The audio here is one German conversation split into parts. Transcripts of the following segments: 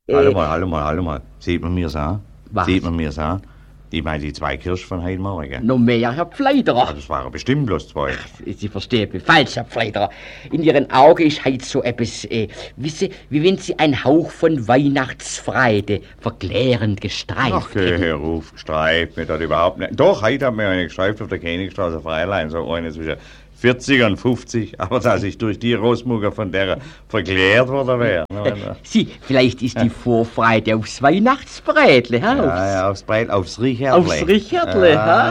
Hallo mal. Sieht man mir's an? Was? Sieht man mir's an? Ich meine die 2 Kirschen von heute Morgen. Noch mehr, Herr Pfleiderer. Ja, das waren bestimmt bloß 2. Sie verstehen mich falsch, Herr Pfleiderer. In Ihren Augen ist heute so etwas, wie wenn Sie einen Hauch von Weihnachtsfreude verklärend gestreift Ach, geh heruf, gestreift mir das überhaupt nicht. Doch, heute hat mir eine gestreift auf der Königstraße Freilein, so eine zwischen 40 und 50, aber dass ich durch die Rosmucker von der verklärt worden wäre. Sie, vielleicht ist die Vorfreude aufs Weihnachtsbrätle, ha? Ja, aufs Brät, aufs Richertle. Aufs Richertle,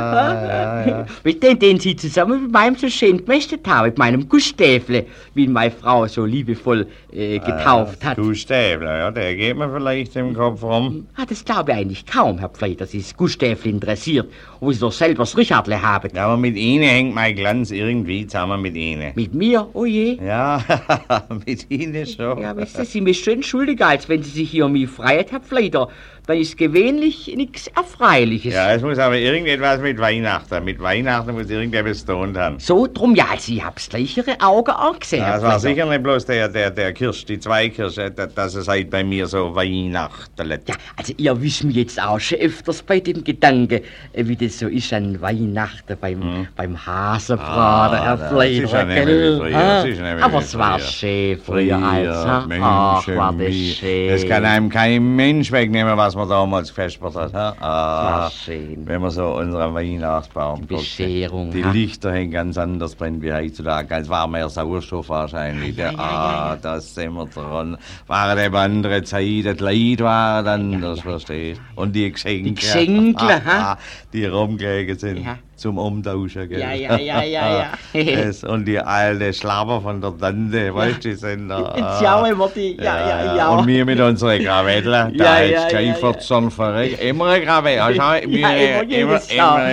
ja. Mit den Sie zusammen mit meinem so schön gemästet haben, mit meinem Gustäfle, wie ihn meine Frau so liebevoll getauft hat. Gustäfle, ja, der geht mir vielleicht im Kopf rum. Das glaube ich eigentlich kaum, Herr Pfleider, dass Sie das Gustäfle interessiert, wo Sie doch selber das Richertle haben. Ja, aber mit Ihnen hängt mein Glanz irgendwie zusammen mit Ihnen. Mit mir? Oh je. Ja, mit Ihnen schon. Ja, wissen Sie, mich schon entschuldigen, als wenn Sie sich hier um mich freuen, Herr Pfleider. Dann ist gewöhnlich nichts Erfreuliches. Ja, es muss aber irgendetwas mit Weihnachten. Mit Weihnachten muss irgendetwas zu tun haben. So, drum ja, Sie hab's gleich Ihre Augen angesehen, Ja, Herr das war Pfleider. sicher nicht bloß der Kirsch, die 2 Kirschen, dass es halt bei mir so Weihnachten. Ja, also ihr wisst mich jetzt auch schon öfters bei dem Gedanke, wie das so ist an Weihnachten beim Hasenbraten, Herr das Pfleider, ist ja nicht mehr gell? wie früher, Ha? das ist ja nicht mehr Aber wie es war früher. schön früher als, ha? Mensch, Ach, war das schön. Das kann einem kein Mensch wegnehmen, was man damals gefespert hat. Ha? War schön. Wenn man so unseren Weihnachtsbaum guckt. Bescherung, Die ha? Lichter hängen ganz anders brennen wie heutzutage. Es war mehr Sauerstoff wahrscheinlich. Ja. Das sind wir dran. Waren eben andere Zeiten, das Leid war dann, das verstehst du. Und die Geschenke. Die Geschenke, ha? Die rumgelegen sind. Ja. Zum Umtauschen, gell? Ja. Und die alte Schlapper von der Tante, weißt du, die sind da. Jetzt ja immer die, ja. Und wir mit unseren Krawatten, da hättest du kein Verzorn verreckt. Immer eine Krawatte. Immer jedes Jahr.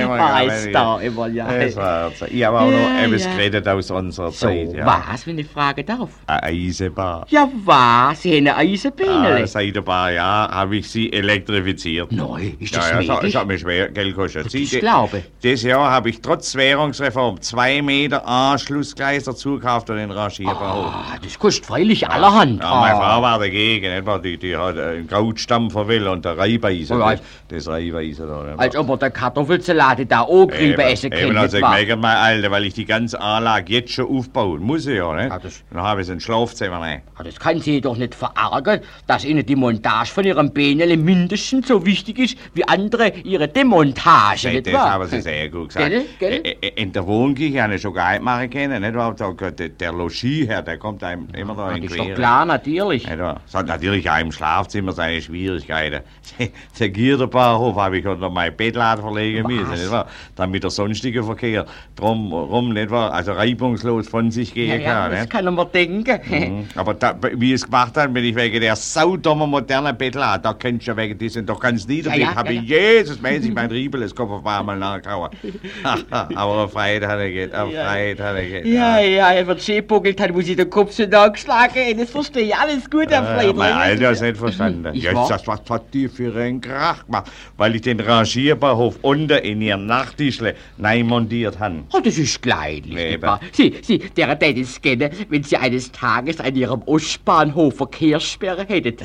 Immer, ja. Das war so. Ich habe auch noch etwas geredet aus unserer So, Zeit. Ja. was, wenn ich fragen darf? Eine Eisenbahn. Ja, was? Sie haben eine Eisenbahn? Seit ein paar Jahren habe ich sie elektrifiziert. Nein, ist das Ja, möglich? das hat mir schwer Geld gekostet. Ich glaube. Dieses Jahr habe ich trotz Währungsreform 2 Meter Anschlussgleis dazu gekauft und den Rangierbahnhof. Das kostet freilich allerhand. Ja, meine Frau war dagegen, nicht wahr? Die hat einen Krautstampfer will und der Reibeisen. Ja. Das Reibeisen da. Nicht wahr? Als ob er der Kartoffelsalat da auch Griebe essen Eben könnte. hat sie nicht wahr? gemerkt, mein Alter, weil ich die ganze Anlage jetzt schon aufbauen muss, ja, nicht? Ja, das- Dann habe ich ein Schlafzimmer rein. Das kann Sie doch nicht verärgern, dass Ihnen die Montage von Ihrem Bähnele mindestens so wichtig ist wie andere Ihre Demontage, nicht Das wahr? haben Sie sehr gut gesagt. Gell? In der Wohnküche habe ich schon gar nicht machen können, nicht wahr? Der Logieherr, der kommt einem immer da in Das ist Quere. doch klar, natürlich. Nicht wahr? Es hat natürlich auch im Schlafzimmer seine Schwierigkeiten. Der Gierderbahnhof habe ich unter mein Bettlad verlegen müssen, nicht wahr? Damit der sonstige Verkehr drumherum, nicht wahr? Also reibungslos von sich gehen Ja, kann. das Nicht? kann man denken. Aber wie ich es gemacht habe, bin ich wegen der saudummer modernen Bettlad, da könntest du wegen diesen, doch ganz niederlegen, habe ich Jesusmäßig mein Riebel, Kopf auf einmal nachgehauen. Aber auf Freude hat er geht, auf Freude hat er geht. Ja, er wird schön buckelt, hat, muss ich den Kopf so nachgeschlagen. Das verstehe ich alles gut, Herr Friedrich. Mein Alter hat es nicht verstanden. Ich Jetzt, war- was hat die für einen Krach gemacht? Weil ich den Rangierbahnhof unten in ihren Nachttischle neu montiert habe. Oh, das ist kleinlich. Eben. nicht wahr? Sie, der hätte es gerne, wenn Sie eines Tages an Ihrem Ostbahnhof Verkehrssperre hättet.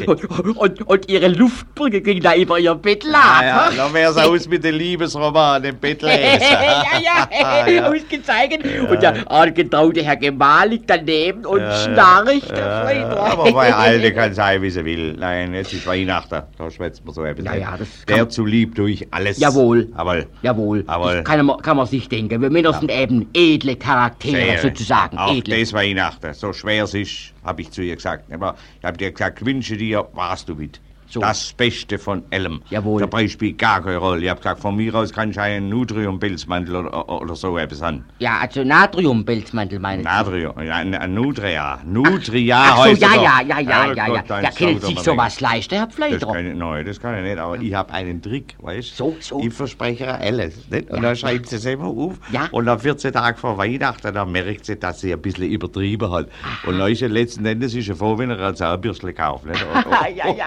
und Ihre Luftbrücke ging da über Ihr Bett lag. Ja, dann wär's aus mit den Liebesroman im Bettlesen. Ausgezeichnet. Und der angetraute Herr Gemahl liegt daneben und schnarcht, Herr Friedrich. Aber mein Alter kann sein, wie sie will. Nein, jetzt ist Weihnachten. Da schwätzt man so etwas. Ja, nicht. das kann Der man- zu lieb durch alles. Jawohl. Aber Das kann man sich denken. Wir Männer sind eben edle Charaktere, sozusagen. Auch Edle. das Weihnachten, so schwer es ist, habe ich zu ihr gesagt. Aber ich habe dir gesagt, wünsche dir, warst du mit. So. Das Beste von allem. Jawohl. Der Preis spielt gar keine Rolle. Ich habe gesagt, von mir aus kann ich einen Nutrium-Pilzmantel oder so etwas haben. Ja, also Natriumpelzmantel meinen Sie? Natrium, ja, ein Nutria. Nutria Ach so, heißt es doch. ja. Gott, Ja, können Sie sich sowas leisten, Herr Das Pfleiderer? kann ich, nein, das kann ich nicht, aber ich habe einen Trick, weißt du? So. Ich verspreche ihr alles, nicht? Und dann schreibt sie es immer auf. Ja. Und am 14 Tage vor Weihnachten, dann merkt sie, dass sie ein bisschen übertrieben hat. Und dann ist sie letzten Endes ist sie froh, wenn er ein Zahnbürstchen kauft, nicht? Ja.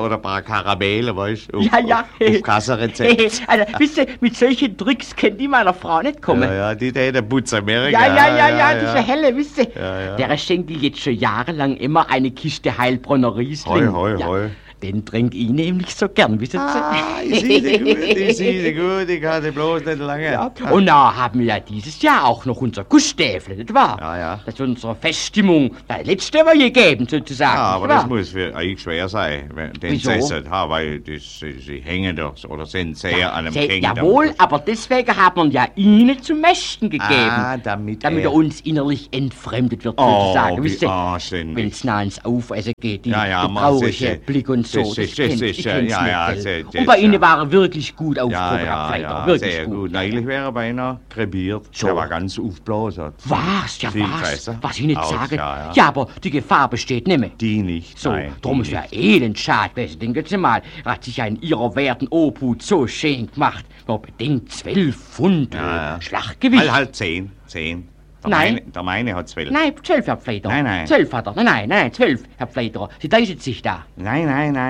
oder ein paar Karamelle, weißt du? Ja. Auf Kassenrezept. Also, wisst ihr, mit solchen Tricks kennt die meiner Frau nicht kommen. Ja, die der Putz Amerika. Ja, diese Helle, wisst ihr. Ja. Der schenkt die jetzt schon jahrelang immer eine Kiste Heilbronner Riesling. Hoi. Den trink ich nämlich so gern, wisst ihr? Ich sehe gut, ich hatte bloß nicht lange. Ja. Und da haben wir ja dieses Jahr auch noch unser Gusstäfle, nicht wahr? Ja. Das ist unsere Feststimmung, das letzte wir je geben, sozusagen. Ja, aber nicht das wahr? muss für euch schwer sein, den Wieso? zu essen, weil sie hängen doch oder sind sehr an einem King. Jawohl, aber deswegen hat man ja Ihnen zum Mästen gegeben. Damit er uns innerlich entfremdet wird, sozusagen. Wisst ihr, anständig. wenn es nah ins Aufessen geht, der man traurige sicher. Blick und so. Das Ich ist kenn's ja, nicht, sehr, und bei Ihnen war er wirklich gut aufgehoben, Herr Ja, Pfleiter, wirklich sehr gut. gut. Neulich wäre er beinahe krepiert. So. Der war ganz aufgeblasen. Was? Ja, Viel was? besser. Was ich nicht Aus, sage. ja. Ja, aber die Gefahr besteht nicht mehr. Die nicht, So, nein. drum die ist ja nicht. elend schade gewesen. Denken Sie mal, er hat sich ja in Ihrer werten Obhut so schön gemacht. Nur bedingt 12 Pfund Ja. Schlachtgewicht. Halt 10. Nein. Der meine hat 12. Nein, 12, Herr Pfleiter. Nein. 12 hat er. Nein, 12, Herr Pfleiter. Sie täuschen sich da. Nein,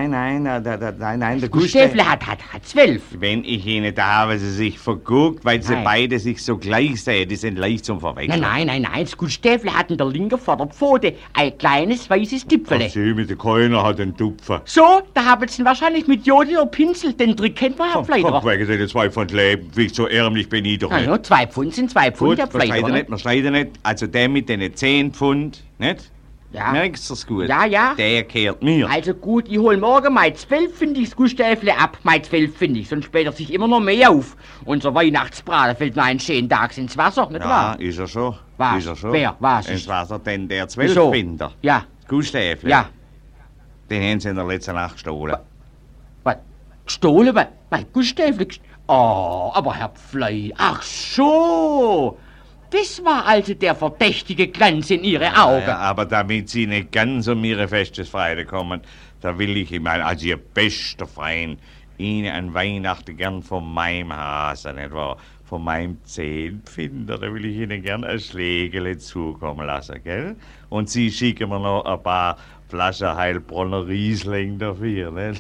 der Guststäfle hat 12. Wenn ich Ihnen da habe, Sie sich verguckt, weil Sie Nein. beide sich so gleich sehen, die sind leicht zum Verwechseln. Nein. Das Guststäfle hat in der linken Vorderpfote ein kleines weißes Tipfele. Ach, Sie mit der Keiner hat einen Tupfer. So, da haben Sie ihn wahrscheinlich mit Jodi oder Pinsel. Den Trick kennt man, Herr Pfleiter. Komm, wegen den 2 Pfund Leben, wie so ärmlich bin ich doch nicht. Also, 2 Pfund sind 2 Pfund, Herr Gut, man Pfleiter. schneidet nicht. Also der mit den 10 Pfund, nicht? Ja. Merkst du das gut? Ja. Der kehrt mir. Also gut, ich hol morgen mein 12 Pfündiges Guststäfle ab. Mein 12 Pfündig, sonst später sich immer noch mehr auf. Unser Weihnachtsbraten fällt nur einen schönen Tag ins Wasser, nicht Ja, wahr? ist er schon. Was? Ist er schon. Wer? Was Ins ist? Wasser, denn der Wieso? 12-Finder. Ja. Guststäfle. Ja. Den haben sie in der letzten Nacht gestohlen. Was? Gestohlen? Mein Guststäfle? Oh, aber Herr Pflei. Ach so. Das war also der verdächtige Glanz in Ihre Augen. Ja, aber damit Sie nicht ganz um Ihre Festesfreude kommen, da will ich Ihnen, als Ihr bester Freund, Ihnen an Weihnachten gern von meinem Hase, nicht wahr? Von meinem 10-Pfinder, da will ich Ihnen gern ein Schlägele zukommen lassen, gell? Und Sie schicken mir noch ein paar Flaschen Heilbronner Riesling dafür, nicht?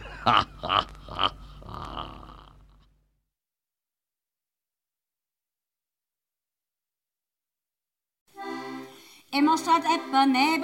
Immer statt etwa neben